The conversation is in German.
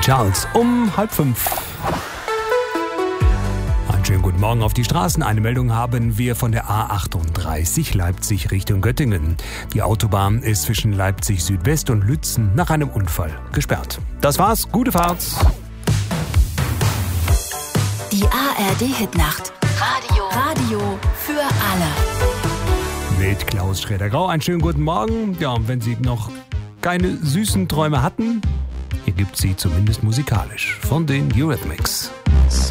Charles um 4:30. Einen schönen guten Morgen auf die Straßen. Eine Meldung haben wir von der A38 Leipzig Richtung Göttingen. Die Autobahn ist zwischen Leipzig Südwest und Lützen nach einem Unfall gesperrt. Das war's. Gute Fahrt. Die ARD-Hitnacht. Radio für alle. Mit Klaus Schroeder-Grau. Einen schönen guten Morgen. Ja, und wenn Sie noch keine süßen Träume hatten, hier gibt's sie zumindest musikalisch von den Eurythmics.